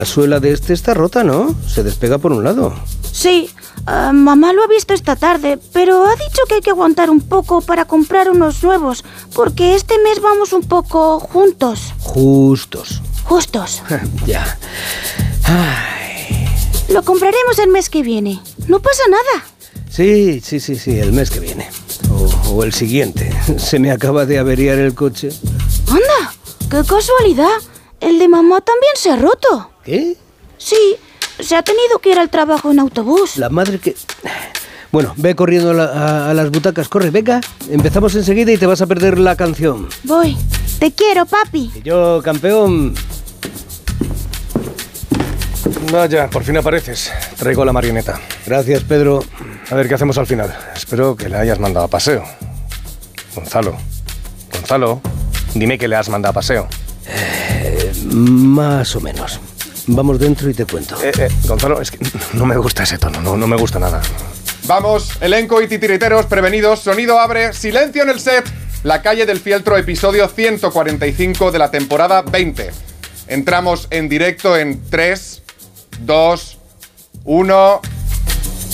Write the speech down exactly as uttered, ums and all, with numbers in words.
La suela de este está rota, ¿no? Se despega por un lado. Sí, uh, mamá lo ha visto esta tarde, pero ha dicho que hay que aguantar un poco para comprar unos nuevos, porque este mes vamos un poco juntos. Justos. Justos. Ya. Ay. Lo compraremos el mes que viene. No pasa nada. Sí, sí, sí, sí, el mes que viene. O, o el siguiente. Se me acaba de averiar el coche. ¡Anda! ¡Qué casualidad! El de mamá también se ha roto. ¿Qué? Sí, se ha tenido que ir al trabajo en autobús. La madre que... Bueno, ve corriendo a, la, a, a las butacas. Corre, venga. Empezamos enseguida y te vas a perder la canción. Voy. Te quiero, papi. Y yo, campeón... Vaya, por fin apareces. Traigo la marioneta. Gracias, Pedro. A ver qué hacemos al final. Espero que le hayas mandado a paseo. Gonzalo. Gonzalo, dime que le has mandado a paseo. Eh, más o menos. Vamos dentro y te cuento. Eh, eh, Gonzalo, es que no me gusta ese tono, no, no me gusta nada. Vamos, elenco y titiriteros prevenidos, sonido abre, silencio en el set. La calle del Fieltro, episodio ciento cuarenta y cinco de la temporada veinte. Entramos en directo en tres, dos, uno...